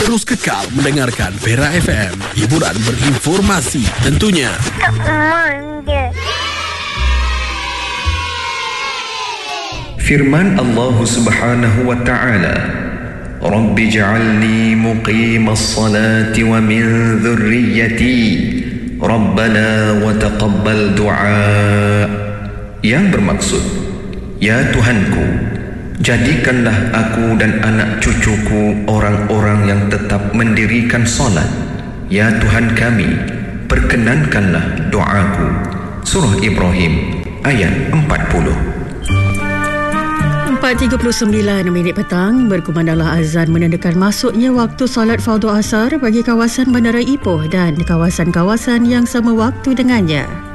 Terus kekal mendengarkan Pera FM. Hiburan berinformasi tentunya. Tak manja. Firman Allah Subhanahu wa ta'ala, Rabbi ja'alni muqimas salati wa min dhurriyyati Rabbana wa taqabbal du'a. Yang bermaksud, ya Tuhanku, jadikanlah aku dan anak cucuku orang-orang yang tetap mendirikan solat. Ya Tuhan kami, perkenankanlah doaku. Surah Ibrahim ayat 40. 4.39 petang, berkumandanglah azan menandakan masuknya waktu solat fardu asar bagi kawasan Bandara Ipoh dan kawasan-kawasan yang sama waktu dengannya.